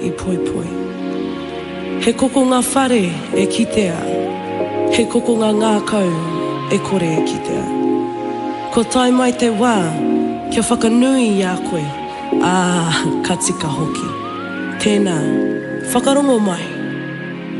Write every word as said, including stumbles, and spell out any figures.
i poi poi. He koko ngā whare e kitea, he koko ngā ngā kau e kore e kitea. Ko tai mai te wā, kia whakanui i a koe, ā, ka tika hoki. Tēnā, whakarongo mai.